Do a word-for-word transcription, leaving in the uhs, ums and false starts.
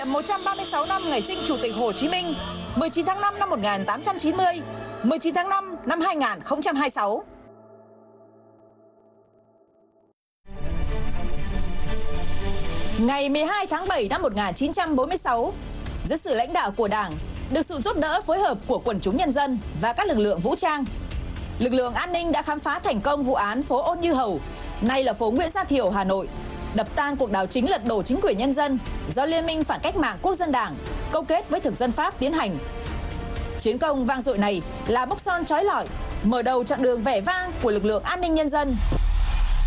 một trăm ba mươi sáu năm ngày sinh Chủ tịch Hồ Chí Minh, mười chín tháng năm năm một nghìn tám trăm chín mươi, mười chín tháng năm năm hai nghìn không trăm hai mươi sáu. Ngày mười hai tháng bảy năm một nghìn chín trăm bốn mươi sáu, dưới sự lãnh đạo của Đảng, được sự giúp đỡ phối hợp của quần chúng nhân dân và các lực lượng vũ trang, lực lượng an ninh đã khám phá thành công vụ án phố Ôn Như Hầu, nay là phố Nguyễn Gia Thiều, Hà Nội, đập tan cuộc đảo chính lật đổ chính quyền nhân dân do Liên minh Phản cách mạng Quốc dân Đảng câu kết với thực dân Pháp tiến hành. Chiến công vang dội này là mốc son chói lọi, mở đầu chặng đường vẻ vang của lực lượng an ninh nhân dân.